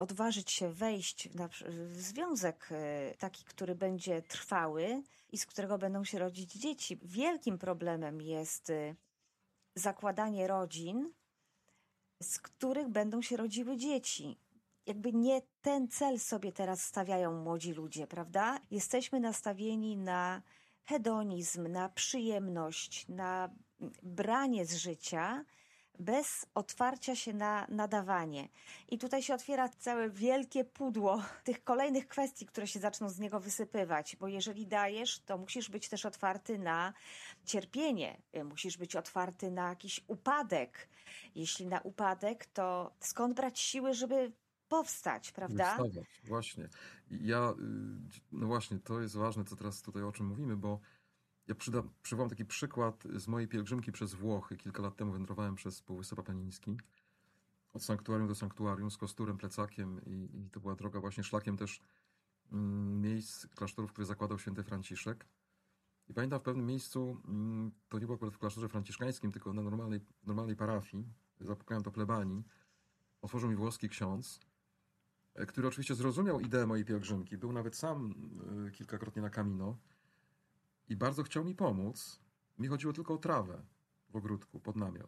odważyć się wejść w związek taki, który będzie trwały i z którego będą się rodzić dzieci. Wielkim problemem jest zakładanie rodzin, z których będą się rodziły dzieci. Jakby nie ten cel sobie teraz stawiają młodzi ludzie, prawda? Jesteśmy nastawieni na hedonizm, na przyjemność, na branie z życia, bez otwarcia się na nadawanie. I tutaj się otwiera całe wielkie pudło tych kolejnych kwestii, które się zaczną z niego wysypywać, bo jeżeli dajesz, to musisz być też otwarty na cierpienie, musisz być otwarty na jakiś upadek. Jeśli na upadek, to skąd brać siły, żeby powstać, prawda? Wstawać, właśnie. No właśnie, to jest ważne, co teraz tutaj o czym mówimy, bo ja przywołam taki przykład z mojej pielgrzymki przez Włochy. Kilka lat temu wędrowałem przez Półwysep Apeniński. Od sanktuarium do sanktuarium z kosturem, plecakiem i to była droga właśnie szlakiem też miejsc, klasztorów, które zakładał święty Franciszek. I pamiętam w pewnym miejscu, to nie było akurat w klasztorze franciszkańskim, tylko na normalnej parafii, zapukałem do plebanii, otworzył mi włoski ksiądz, który oczywiście zrozumiał ideę mojej pielgrzymki. Był nawet sam kilkakrotnie na Camino i bardzo chciał mi pomóc. Mi chodziło tylko o trawę w ogródku, pod namiot.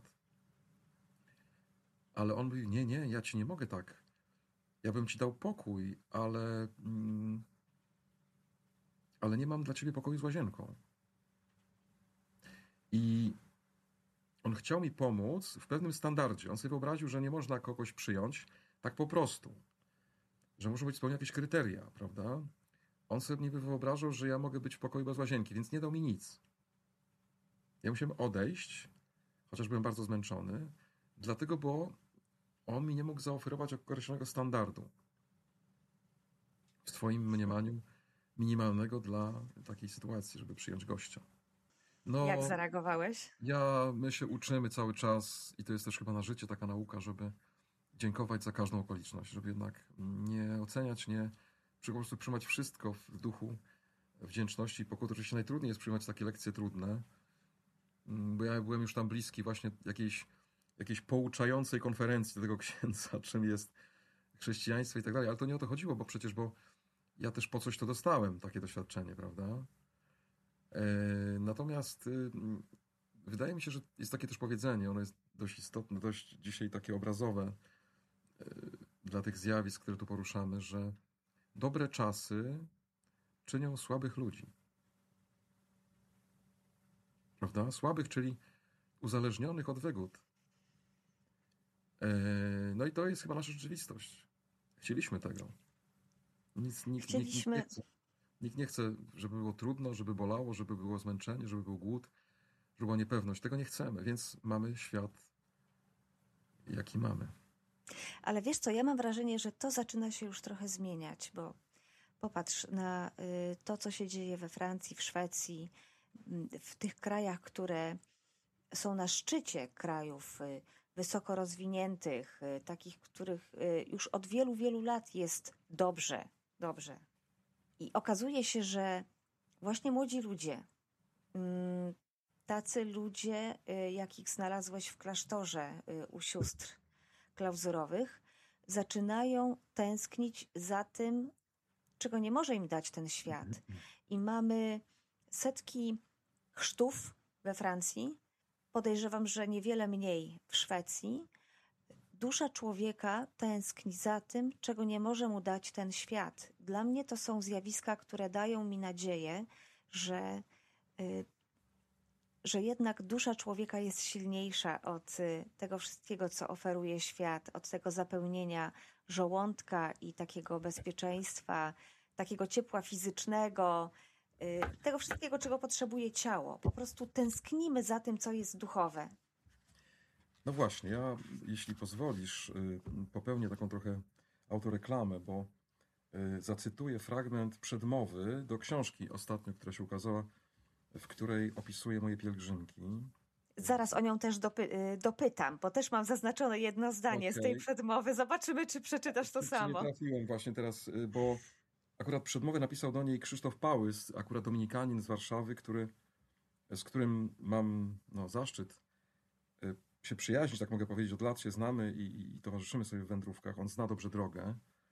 Ale on mówił, nie, ja ci nie mogę tak. Ja bym ci dał pokój, ale nie mam dla ciebie pokoju z łazienką. I on chciał mi pomóc w pewnym standardzie. On sobie wyobraził, że nie można kogoś przyjąć tak po prostu. Że muszą być spełnione jakieś kryteria, prawda? On sobie nie wyobrażał, że ja mogę być w pokoju bez łazienki, więc nie dał mi nic. Ja musiałem odejść, chociaż byłem bardzo zmęczony, dlatego, bo on mi nie mógł zaoferować określonego standardu w swoim mniemaniu minimalnego dla takiej sytuacji, żeby przyjąć gościa. No, Jak zareagowałeś? my się uczymy cały czas i to jest też chyba na życie taka nauka, żeby dziękować za każdą okoliczność, żeby jednak nie oceniać, po prostu przyjmować wszystko w duchu wdzięczności i pokuty. Oczywiście najtrudniej jest przyjmować takie lekcje trudne, bo ja byłem już tam bliski właśnie jakiejś pouczającej konferencji do tego księdza, czym jest chrześcijaństwo i tak dalej, ale to nie o to chodziło, bo ja też po coś to dostałem, takie doświadczenie, prawda? Natomiast wydaje mi się, że jest takie też powiedzenie, ono jest dość istotne, dość dzisiaj takie obrazowe dla tych zjawisk, które tu poruszamy, że dobre czasy czynią słabych ludzi. Prawda? Słabych, czyli uzależnionych od wygód. No i to jest chyba nasza rzeczywistość. Chcieliśmy tego. Nikt nie chce, żeby było trudno, żeby bolało, żeby było zmęczenie, żeby był głód, żeby była niepewność. Tego nie chcemy, więc mamy świat, jaki mamy. Ale wiesz co, ja mam wrażenie, że to zaczyna się już trochę zmieniać, bo popatrz na to, co się dzieje we Francji, w Szwecji, w tych krajach, które są na szczycie krajów wysoko rozwiniętych, takich, których już od wielu, wielu lat jest dobrze. I okazuje się, że właśnie młodzi ludzie, tacy ludzie, jakich znalazłeś w klasztorze u sióstr klauzurowych, zaczynają tęsknić za tym, czego nie może im dać ten świat. I mamy setki chrztów we Francji, podejrzewam, że niewiele mniej w Szwecji. Dusza człowieka tęskni za tym, czego nie może mu dać ten świat. Dla mnie to są zjawiska, które dają mi nadzieję, że jednak dusza człowieka jest silniejsza od tego wszystkiego, co oferuje świat, od tego zapełnienia żołądka i takiego bezpieczeństwa, takiego ciepła fizycznego, tego wszystkiego, czego potrzebuje ciało. Po prostu tęsknimy za tym, co jest duchowe. No właśnie, ja, jeśli pozwolisz, popełnię taką trochę autoreklamę, bo zacytuję fragment przedmowy do książki ostatnio, która się ukazała, w której opisuję moje pielgrzymki. Zaraz o nią też dopytam, bo też mam zaznaczone jedno zdanie z tej przedmowy. Zobaczymy, czy przeczytasz to samo. Nie trafiłem właśnie teraz, bo akurat przedmowę napisał do niej Krzysztof Pałys, akurat dominikanin z Warszawy, z którym mam zaszczyt się przyjaźnić, tak mogę powiedzieć, od lat się znamy i towarzyszymy sobie w wędrówkach. On zna dobrze drogę.